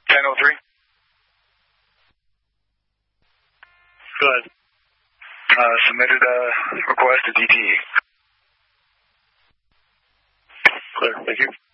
1003. Go ahead. Submitted a request to DTE. Clear. Thank you.